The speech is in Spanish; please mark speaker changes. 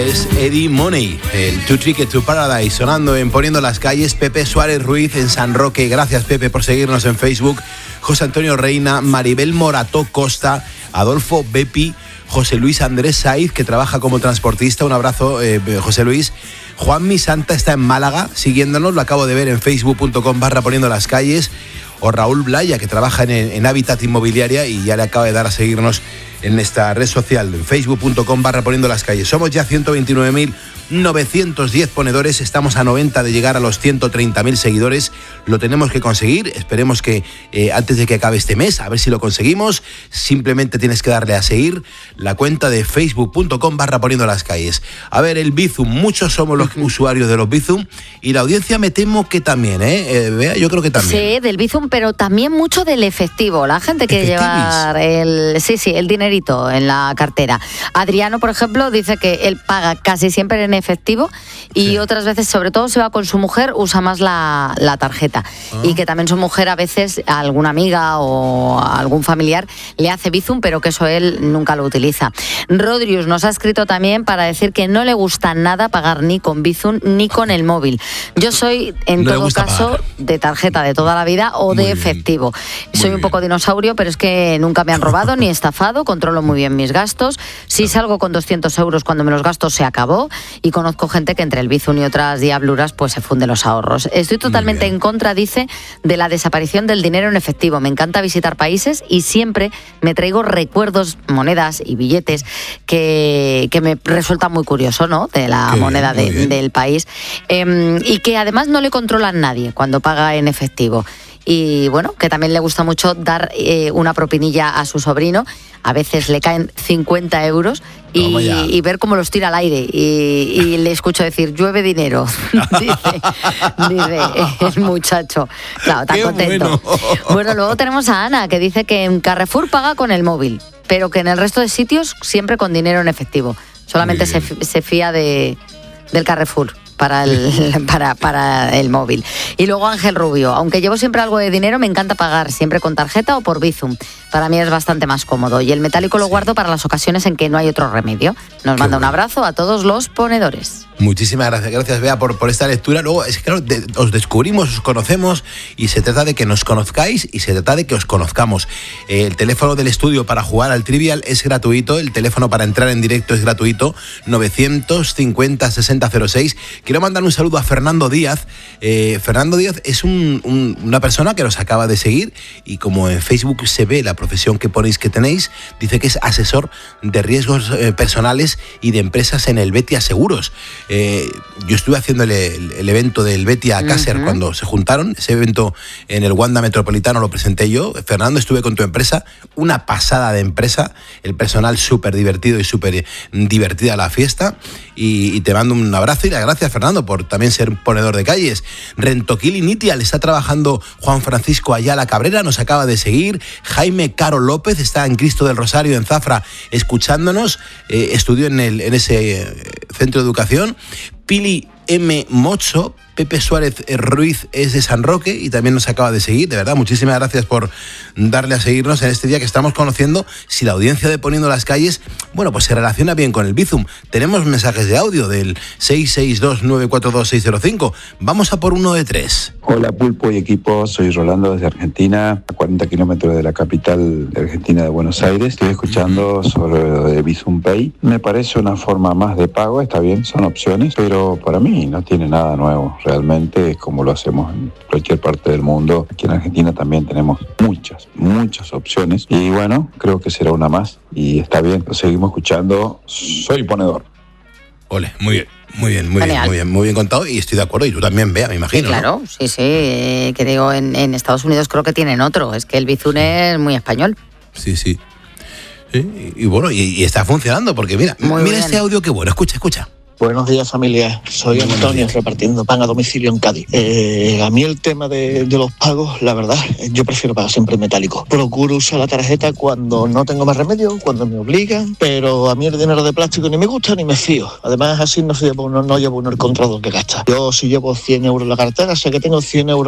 Speaker 1: es Eddie Money, el Two Tickets to Paradise, sonando en Poniendo las Calles. Pepe Suárez Ruiz en San Roque. Gracias, Pepe, por seguirnos en Facebook. José Antonio Reina, Maribel Morató Costa, Adolfo Bepi, José Luis Andrés Saiz, que trabaja como transportista. Un abrazo, José Luis. Juan Mi Santa está en Málaga siguiéndonos, lo acabo de ver en facebook.com/Poniendo las Calles. O Raúl Blaya, que trabaja en Hábitat Inmobiliaria y ya le acaba de dar a seguirnos en esta red social, en facebook.com/Poniendo las Calles. Somos ya 129.910 ponedores, estamos a 90 de llegar a los 130.000 seguidores. Lo tenemos que conseguir, esperemos que antes de que acabe este mes, a ver si lo conseguimos. Simplemente tienes que darle a seguir la cuenta de facebook.com/Poniendo las Calles. A ver, el Bizum, muchos somos los usuarios de los Bizum y la audiencia me temo que también, Bea, yo creo que también.
Speaker 2: Sí, del Bizum, pero también mucho del efectivo, la gente que lleva el dinerito en la cartera. Adriano, por ejemplo, dice que él paga casi siempre en efectivo y otras veces, sobre todo si va con su mujer, usa más la tarjeta. Y que también su mujer a veces, a alguna amiga o a algún familiar le hace Bizum, pero que eso él nunca lo utiliza. Rodrius nos ha escrito también para decir que no le gusta nada pagar ni con Bizum ni con el móvil. Yo soy, en todo caso, pagar de tarjeta de toda la vida o de efectivo. Soy un poco dinosaurio, pero es que nunca me han robado ni estafado, controlo muy bien mis gastos. Si salgo con 200 euros cuando me los gasto, se acabó. Y conozco gente que entre el Bizum y otras diabluras pues se funde los ahorros. Estoy totalmente en contra, dice, de la desaparición del dinero en efectivo. Me encanta visitar países y siempre me traigo recuerdos, monedas y billetes que me resulta muy curioso, ¿no? De la moneda del país. Y que además no le controlan nadie cuando paga en efectivo. Y bueno, que también le gusta mucho dar una propinilla a su sobrino. A veces le caen 50 euros y ver cómo los tira al aire. Y le escucho decir, llueve dinero, dice el muchacho. Claro, tan contento. Bueno, luego tenemos a Ana, que dice que en Carrefour paga con el móvil, pero que en el resto de sitios siempre con dinero en efectivo. Solamente se fía del Carrefour para el móvil. Y luego Ángel Rubio, aunque llevo siempre algo de dinero, me encanta pagar siempre con tarjeta o por Bizum. Para mí es bastante más cómodo. Y el metálico lo guardo para las ocasiones en que no hay otro remedio. Nos manda un abrazo a todos los ponedores.
Speaker 1: Muchísimas gracias Bea por esta lectura. Luego, es que claro, os descubrimos, os conocemos y se trata de que nos conozcáis y se trata de que os conozcamos. El teléfono del estudio para jugar al Trivial es gratuito, el teléfono para entrar en directo es gratuito, 950-6006. Quiero mandar un saludo a Fernando Díaz. Fernando Díaz es una persona que nos acaba de seguir y como en Facebook se ve la profesión que ponéis que tenéis, dice que es asesor de riesgos personales y de empresas en el Betia Seguros. Yo estuve haciendo el evento del Betia Caser cuando se juntaron, ese evento en el Wanda Metropolitano lo presenté yo. Fernando, estuve con tu empresa, una pasada de empresa, el personal súper divertido y súper divertida la fiesta y te mando un abrazo y las gracias, Fernando, por también ser ponedor de calles. Rentoquil y Nitial está trabajando Juan Francisco Ayala Cabrera, nos acaba de seguir. Jaime Caro López está en Cristo del Rosario en Zafra escuchándonos, estudió en ese centro de educación. Pili M. Mocho, Pepe Suárez Ruiz es de San Roque y también nos acaba de seguir. De verdad, muchísimas gracias por darle a seguirnos en este día que estamos conociendo si la audiencia de Poniendo las Calles, bueno, pues se relaciona bien con el Bizum. Tenemos mensajes de audio del 662-942-605. Vamos a por uno de 3.
Speaker 3: Hola Pulpo y equipo, soy Rolando desde Argentina, a 40 kilómetros de la capital de Argentina de Buenos Aires. Estoy escuchando sobre lo de Bizum Pay. Me parece una forma más de pago, está bien, son opciones, pero para mí no tiene nada nuevo. Realmente es como lo hacemos en cualquier parte del mundo. Aquí en Argentina también tenemos muchas opciones y bueno, creo que será una más y está bien, lo seguimos escuchando. Soy ponedor.
Speaker 1: Ole, muy bien contado y estoy de acuerdo y tú también, Bea, me imagino.
Speaker 2: Sí, claro,
Speaker 1: ¿no?
Speaker 2: sí, que digo, en Estados Unidos creo que tienen otro, es que el Bizum es muy español.
Speaker 1: Sí. Y bueno, y está funcionando porque mira este audio, qué bueno, escucha.
Speaker 4: Buenos días, familia. Soy Antonio, repartiendo pan a domicilio en Cádiz. A mí el tema de los pagos, la verdad, yo prefiero pagar siempre en metálico. Procuro usar la tarjeta cuando no tengo más remedio, cuando me obligan, pero a mí el dinero de plástico ni me gusta ni me fío. Además, así no llevo uno el controlador que gasta. Yo si llevo 100 euros en la cartera, sé que tengo 100 euros